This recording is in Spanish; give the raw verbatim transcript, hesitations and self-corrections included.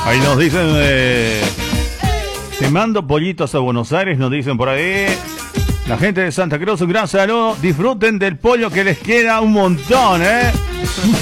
Ahí nos dicen, eh, te mando pollitos a Buenos Aires, nos dicen por ahí. La gente de Santa Cruz, un gran saludo. Disfruten del pollo que les queda un montón, ¿eh?